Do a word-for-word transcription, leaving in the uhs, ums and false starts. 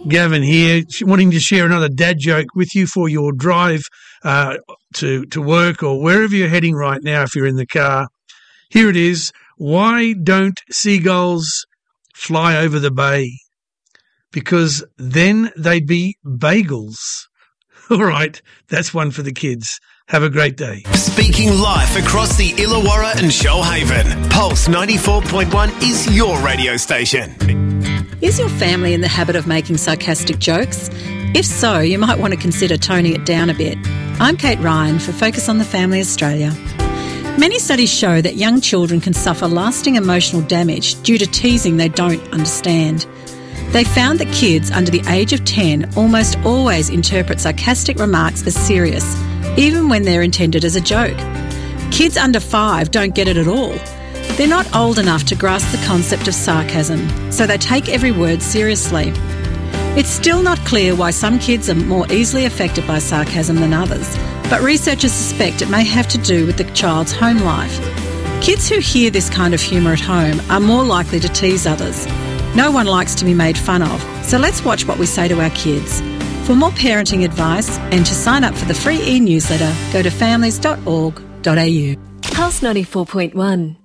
Gavin here, wanting to share another dad joke with you for your drive uh, to, to work or wherever you're heading right now if you're in the car. Here it is. Why don't seagulls fly over the bay? Because then they'd be bagels. All right, that's one for the kids. Have a great day. Speaking life across the Illawarra and Shoalhaven, Pulse ninety-four point one is your radio station. Is your family in the habit of making sarcastic jokes? If so, you might want to consider toning it down a bit. I'm Kate Ryan for Focus on the Family Australia. Many studies show that young children can suffer lasting emotional damage due to teasing they don't understand. They found that kids under the age of ten almost always interpret sarcastic remarks as serious, even when they're intended as a joke. Kids under five don't get it at all. They're not old enough to grasp the concept of sarcasm, so they take every word seriously. It's still not clear why some kids are more easily affected by sarcasm than others, but researchers suspect it may have to do with the child's home life. Kids who hear this kind of humour at home are more likely to tease others. No one likes to be made fun of, so let's watch what we say to our kids. For more parenting advice and to sign up for the free e-newsletter, go to families dot org dot a u. Pulse ninety-four point one.